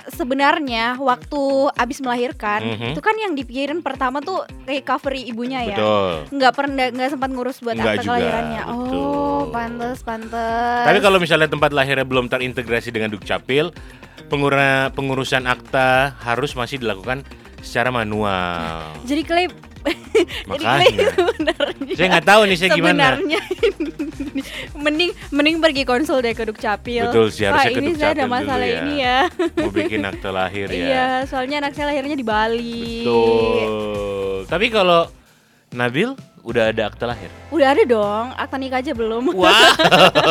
sebenarnya waktu abis melahirkan itu kan yang dipikirin pertama tuh recovery ibunya ya. Betul. Nggak sempat ngurus buat Nggak akta juga, kelahirannya. betul. Oh, pantes. Tapi kalau misalnya tempat lahirnya belum terintegrasi dengan Dukcapil, pengurusan akta harus masih dilakukan secara manual. Jadi klaim Makanya sebenarnya saya nggak tahu nih saya gimana. Sebenarnya mending pergi konsul deh ke Dukcapil. Betul sih, harusnya Pak, ke ini saya ada Dukcapil masalah dulu ya. ini ya. Mau bikin akte lahir ya. Iya, soalnya anak saya lahirnya di Bali. Betul. Tapi kalau Nabil udah ada akte lahir? Udah ada dong, akta nikah aja belum. Wah.